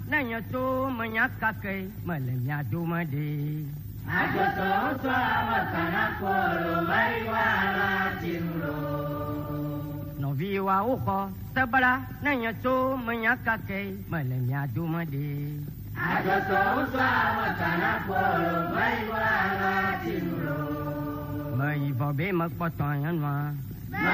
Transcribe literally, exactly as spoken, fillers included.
nanya tu menyakake melenya dumade. Ajo to suama kana polo mai wala timlo. Novi wa uko sebelah nanya tu menyakake melenya dumade. Ajo to suama kana polo mai wala timlo. Mai bobe mak potongan wa